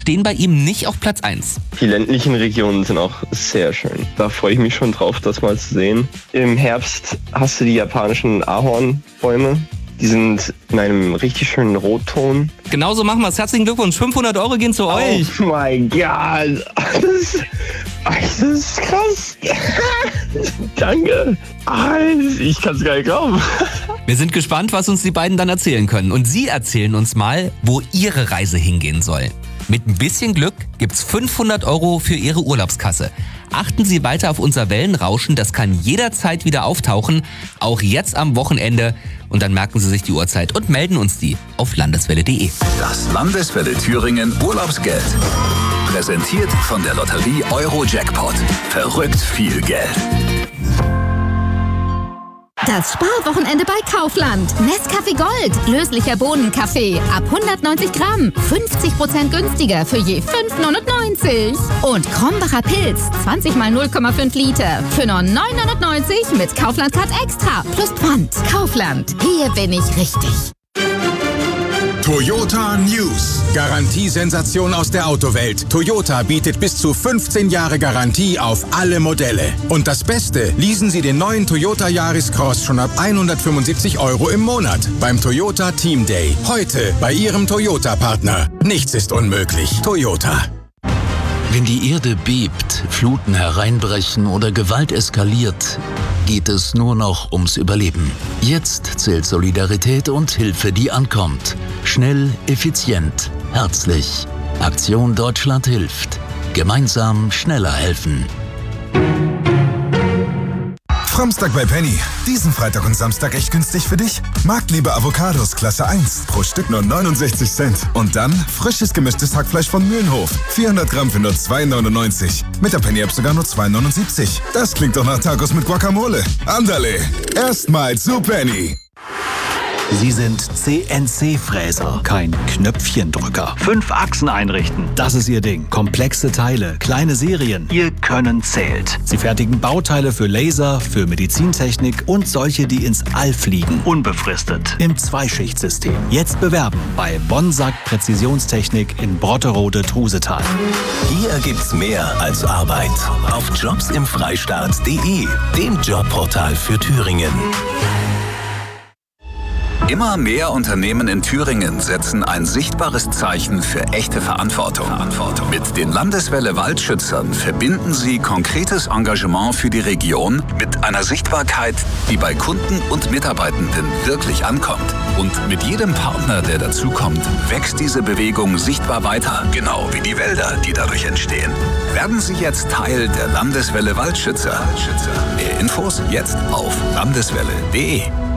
stehen bei ihm nicht auf Platz 1. Die ländlichen Regionen sind auch sehr schön. Da freue ich mich schon drauf, das mal zu sehen. Im Herbst hast du die japanischen Ahornbäume. Die sind in einem richtig schönen Rotton. Genauso machen wir es. Herzlichen Glückwunsch. 500 € gehen zu euch. Oh mein Gott. Das ist krass. Danke. Ich kann es gar nicht glauben. Wir sind gespannt, was uns die beiden dann erzählen können. Und sie erzählen uns mal, wo ihre Reise hingehen soll. Mit ein bisschen Glück gibt's 500 € für Ihre Urlaubskasse. Achten Sie weiter auf unser Wellenrauschen, das kann jederzeit wieder auftauchen, auch jetzt am Wochenende. Und dann merken Sie sich die Uhrzeit und melden uns die auf landeswelle.de. Das Landeswelle Thüringen Urlaubsgeld. Präsentiert von der Lotterie Euro-Jackpot. Verrückt viel Geld. Das Sparwochenende bei Kaufland. Nescafé Gold, löslicher Bohnenkaffee ab 190 Gramm, 50% günstiger für je 5,99. Und Krombacher Pilz, 20 mal 0,5 Liter für nur 9,99 mit Kaufland Card Extra plus Pfand. Kaufland, hier bin ich richtig. Toyota News. Garantiesensation aus der Autowelt. Toyota bietet bis zu 15 Jahre Garantie auf alle Modelle. Und das Beste, leasen Sie den neuen Toyota Yaris Cross schon ab 175 € im Monat beim Toyota Team Day. Heute bei Ihrem Toyota-Partner. Nichts ist unmöglich. Toyota. Wenn die Erde bebt, Fluten hereinbrechen oder Gewalt eskaliert, geht es nur noch ums Überleben. Jetzt zählt Solidarität und Hilfe, die ankommt. Schnell, effizient, herzlich. Aktion Deutschland hilft. Gemeinsam schneller helfen. Samstag bei Penny. Diesen Freitag und Samstag echt günstig für dich. Marktliebe Avocados Klasse 1. Pro Stück nur 69 Cent. Und dann frisches gemischtes Hackfleisch von Mühlenhof. 400 Gramm für nur 2,99. Mit der Penny-App sogar nur 2,79. Das klingt doch nach Tacos mit Guacamole. Andale. Erstmal zu Penny. Sie sind CNC-Fräser, kein Knöpfchendrücker. 5 Achsen einrichten, das ist Ihr Ding. Komplexe Teile, kleine Serien, Ihr Können zählt. Sie fertigen Bauteile für Laser, für Medizintechnik und solche, die ins All fliegen. Unbefristet, im Zweischichtsystem. Jetzt bewerben bei Bonsack Präzisionstechnik in Brotterode-Trusetal. Hier gibt's mehr als Arbeit. Auf jobsimfreistaat.de, dem Jobportal für Thüringen. Immer mehr Unternehmen in Thüringen setzen ein sichtbares Zeichen für echte Verantwortung. Mit den Landeswelle Waldschützern verbinden sie konkretes Engagement für die Region mit einer Sichtbarkeit, die bei Kunden und Mitarbeitenden wirklich ankommt. Und mit jedem Partner, der dazukommt, wächst diese Bewegung sichtbar weiter, genau wie die Wälder, die dadurch entstehen. Werden Sie jetzt Teil der Landeswelle Waldschützer. Mehr Infos jetzt auf landeswelle.de.